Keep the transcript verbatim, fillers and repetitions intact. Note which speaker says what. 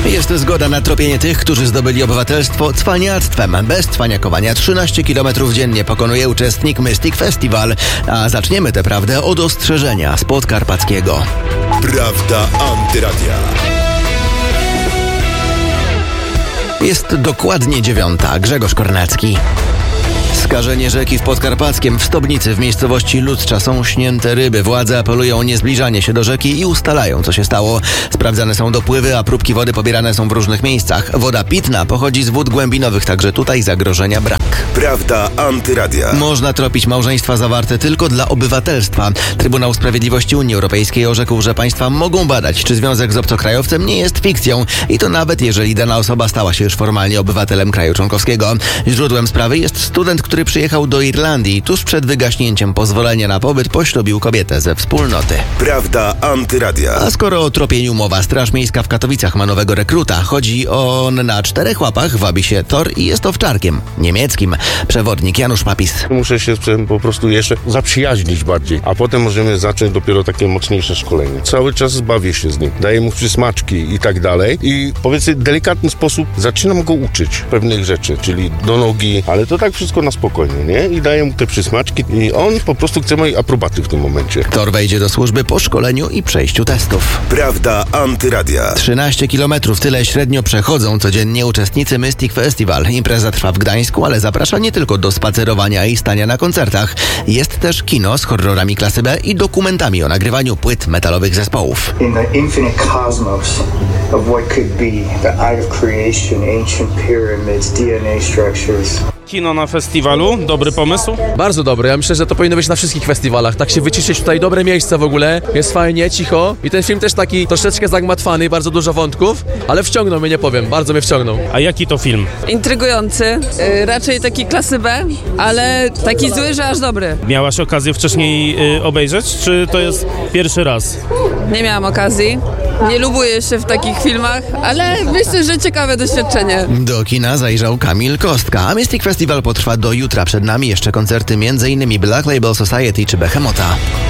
Speaker 1: Jest zgoda na tropienie tych, którzy zdobyli obywatelstwo cwaniactwem. Bez cwaniakowania trzynaście kilometrów dziennie pokonuje uczestnik Mystic Festival. A zaczniemy tę prawdę od ostrzeżenia z Podkarpackiego.
Speaker 2: Prawda Antyradia.
Speaker 1: Jest dokładnie dziewiąta. Grzegorz Kornacki. Skażenie rzeki w Podkarpackiem. W Stobnicy w miejscowości Ludcza są śnięte ryby. Władze apelują o niezbliżanie się do rzeki i ustalają, co się stało. Sprawdzane są dopływy, a próbki wody pobierane są w różnych miejscach. Woda pitna pochodzi z wód głębinowych, także tutaj zagrożenia brak.
Speaker 2: Prawda Antyradia.
Speaker 1: Można tropić małżeństwa zawarte tylko dla obywatelstwa. Trybunał Sprawiedliwości Unii Europejskiej orzekł, że państwa mogą badać, czy związek z obcokrajowcem nie jest fikcją. I to nawet jeżeli dana osoba stała się już formalnie obywatelem kraju członkowskiego. Źródłem sprawy jest student, który przyjechał do Irlandii i tuż przed wygaśnięciem pozwolenia na pobyt poślubił kobietę ze wspólnoty.
Speaker 2: Prawda Antyradia.
Speaker 1: A skoro o tropieniu mowa, Straż Miejska w Katowicach ma nowego rekruta. Chodzi on na czterech łapach, wabi się tor i jest owczarkiem niemieckim. Przewodnik Janusz Papis.
Speaker 3: Muszę się z tym po prostu jeszcze zaprzyjaźnić bardziej, a potem możemy zacząć dopiero takie mocniejsze szkolenie. Cały czas bawię się z nim, daję mu przysmaczki i tak dalej i powiedzmy w delikatny sposób zaczynam go uczyć pewnych rzeczy, czyli do nogi, ale to tak wszystko na spokojnie, nie? I daję mu te przysmaczki i on po prostu chce mojej aprobaty w tym momencie.
Speaker 1: Tor wejdzie do służby po szkoleniu i przejściu testów.
Speaker 2: Prawda Antyradia.
Speaker 1: trzynaście kilometrów, tyle średnio przechodzą codziennie uczestnicy Mystic Festival. Impreza trwa w Gdańsku, ale zaprasza nie tylko do spacerowania i stania na koncertach. Jest też kino z horrorami klasy B i dokumentami o nagrywaniu płyt metalowych zespołów.
Speaker 4: In the infinite cosmos of what could be, the eye of creation, ancient pyramids, D N A structures.
Speaker 5: Kino na festiwalu, dobry pomysł?
Speaker 6: Bardzo dobry, ja myślę, że to powinno być na wszystkich festiwalach, tak się wyciszyć tutaj, dobre miejsce w ogóle, jest fajnie, cicho i ten film też taki troszeczkę zagmatwany, bardzo dużo wątków, ale wciągnął mnie, nie powiem, bardzo mnie wciągnął.
Speaker 5: A jaki to film?
Speaker 7: Intrygujący, yy, raczej taki klasy B, ale taki zły, że aż dobry.
Speaker 5: Miałaś okazję wcześniej y, obejrzeć, czy to jest pierwszy raz?
Speaker 7: Nie miałam okazji, nie lubuję się w takich filmach, ale myślę, że ciekawe doświadczenie.
Speaker 1: Do kina zajrzał Kamil Kostka, a Mystic Festival potrwa do jutra. Przed nami jeszcze koncerty między innymi Black Label Society czy Behemota.